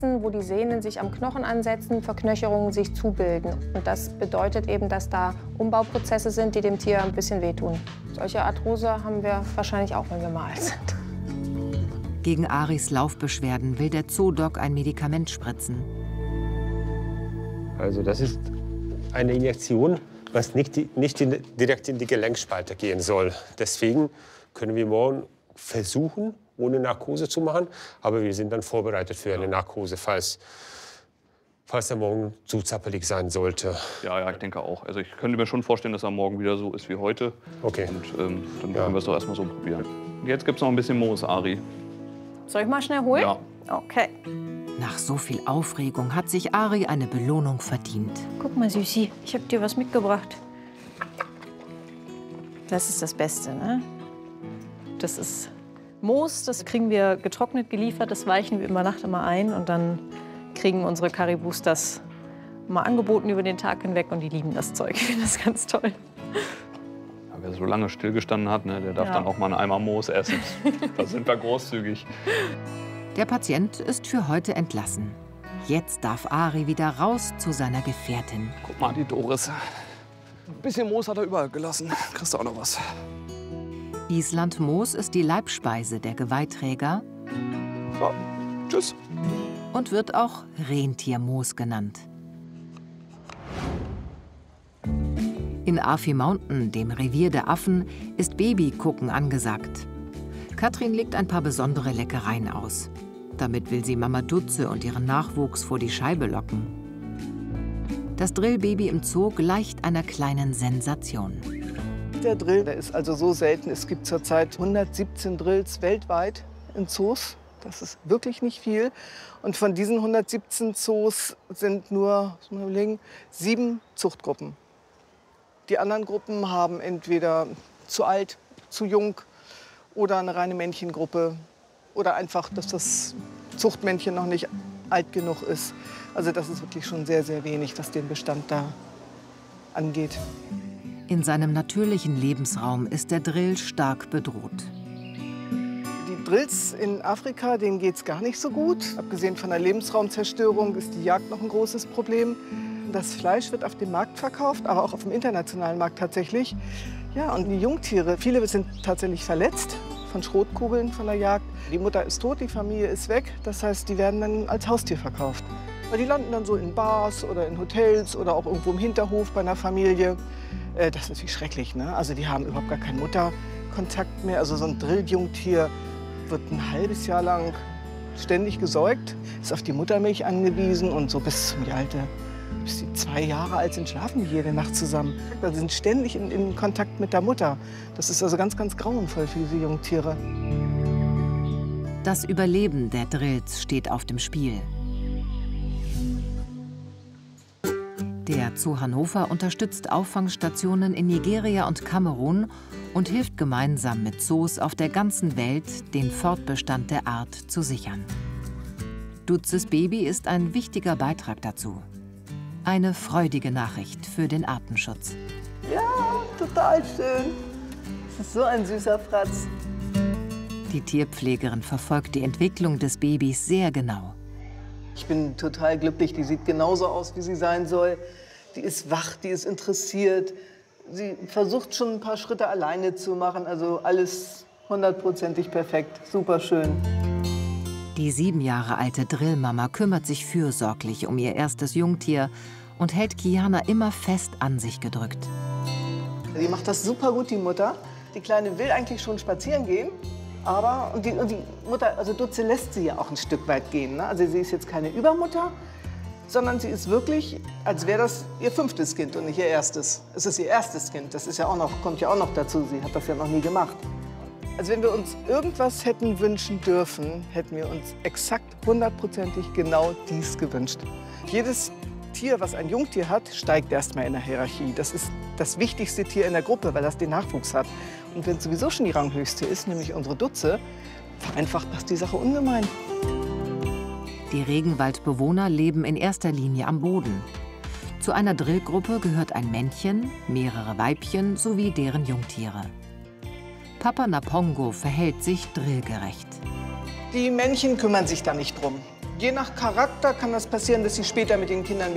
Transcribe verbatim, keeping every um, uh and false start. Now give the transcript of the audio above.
wo die Sehnen sich am Knochen ansetzen, Verknöcherungen sich zubilden. Und das bedeutet eben, dass da Umbauprozesse sind, die dem Tier ein bisschen wehtun. Solche Arthrose haben wir wahrscheinlich auch, wenn wir mal alt sind. Gegen Aris Laufbeschwerden will der Zoodoc ein Medikament spritzen. Also das ist eine Injektion, was nicht, nicht in, direkt in die Gelenkspalte gehen soll. Deswegen können wir morgen versuchen, ohne Narkose zu machen. Aber wir sind dann vorbereitet für eine Narkose, falls, falls er morgen zu zappelig sein sollte. Ja, ja, ich denke auch. Also ich könnte mir schon vorstellen, dass er morgen wieder so ist wie heute. Okay. Und ähm, dann Ja. können wir es doch erstmal so probieren. Jetzt gibt es noch ein bisschen Moos, Ari. Soll ich mal schnell holen? Ja. Okay. Nach so viel Aufregung hat sich Ari eine Belohnung verdient. Guck mal, Süßi, ich habe dir was mitgebracht. Das ist das Beste, ne? Das ist Moos, das kriegen wir getrocknet geliefert, das weichen wir über Nacht immer ein und dann kriegen unsere Karibus das mal angeboten über den Tag hinweg und die lieben das Zeug. Ich finde das ganz toll. Ja, wer so lange stillgestanden hat, ne, der darf Ja. dann auch mal einen Eimer Moos essen. Da sind wir großzügig. Der Patient ist für heute entlassen. Jetzt darf Ari wieder raus zu seiner Gefährtin. Guck mal, die Doris. Ein bisschen Moos hat er überall gelassen. Kriegst du auch noch was. Islandmoos ist die Leibspeise der Geweihträger So, tschüss. und wird auch Rentiermoos genannt. In Afi Mountain, dem Revier der Affen, ist Babygucken angesagt. Katrin legt ein paar besondere Leckereien aus. Damit will sie Mama Dutze und ihren Nachwuchs vor die Scheibe locken. Das Drillbaby im Zoo gleicht einer kleinen Sensation. Der Drill, der ist also so selten. Es gibt zurzeit hundertsiebzehn Drills weltweit in Zoos. Das ist wirklich nicht viel. Und von diesen hundertsiebzehn Zoos sind nur, muss man überlegen, sieben Zuchtgruppen. Die anderen Gruppen haben entweder zu alt, zu jung oder eine reine Männchengruppe. Oder einfach, dass das Zuchtmännchen noch nicht alt genug ist. Also das ist wirklich schon sehr, sehr wenig, was den Bestand da angeht. In seinem natürlichen Lebensraum ist der Drill stark bedroht. Die Drills in Afrika, denen geht es gar nicht so gut. Abgesehen von der Lebensraumzerstörung ist die Jagd noch ein großes Problem. Das Fleisch wird auf dem Markt verkauft, aber auch auf dem internationalen Markt tatsächlich. Ja, und die Jungtiere, viele sind tatsächlich verletzt von Schrotkugeln von der Jagd. Die Mutter ist tot, die Familie ist weg. Das heißt, die werden dann als Haustier verkauft. Weil die landen dann so in Bars oder in Hotels oder auch irgendwo im Hinterhof bei einer Familie. Das ist natürlich schrecklich, ne? Also die haben überhaupt gar keinen Mutterkontakt mehr. Also so ein Drilljungtier wird ein halbes Jahr lang ständig gesäugt, ist auf die Muttermilch angewiesen und so bis zum Alter, bis sie zwei Jahre alt sind, schlafen die jede Nacht zusammen. Also sind ständig in, in Kontakt mit der Mutter. Das ist also ganz, ganz grauenvoll für diese Jungtiere. Das Überleben der Drills steht auf dem Spiel. Der Zoo Hannover unterstützt Auffangstationen in Nigeria und Kamerun und hilft gemeinsam mit Zoos auf der ganzen Welt, den Fortbestand der Art zu sichern. Dutzes Baby ist ein wichtiger Beitrag dazu. Eine freudige Nachricht für den Artenschutz. Ja, total schön. Das ist so ein süßer Fratz. Die Tierpflegerin verfolgt die Entwicklung des Babys sehr genau. Ich bin total glücklich. Die sieht genauso aus, wie sie sein soll. Die ist wach, die ist interessiert. Sie versucht schon ein paar Schritte alleine zu machen. Also alles hundertprozentig perfekt. Super schön. Die sieben Jahre alte Drillmama kümmert sich fürsorglich um ihr erstes Jungtier und hält Kiana immer fest an sich gedrückt. Die macht das super gut, die Mutter. Die Kleine will eigentlich schon spazieren gehen. Aber und die, und die Mutter, also Dutze lässt sie ja auch ein Stück weit gehen. Ne? Also sie ist jetzt keine Übermutter, sondern sie ist wirklich, als wäre das ihr fünftes Kind und nicht ihr erstes. Es ist ihr erstes Kind, das ist ja auch noch, kommt ja auch noch dazu. Sie hat das ja noch nie gemacht. Also wenn wir uns irgendwas hätten wünschen dürfen, hätten wir uns exakt hundertprozentig genau dies gewünscht. Jedes Tier, was ein Jungtier hat, steigt erstmal in der Hierarchie. Das ist das wichtigste Tier in der Gruppe, weil das den Nachwuchs hat. Und wenn es sowieso schon die ranghöchste ist, nämlich unsere Dutze, vereinfacht das die Sache ungemein. Die Regenwaldbewohner leben in erster Linie am Boden. Zu einer Drillgruppe gehört ein Männchen, mehrere Weibchen sowie deren Jungtiere. Papa Napongo verhält sich drillgerecht. Die Männchen kümmern sich da nicht drum. Je nach Charakter kann das passieren, dass sie später mit den Kindern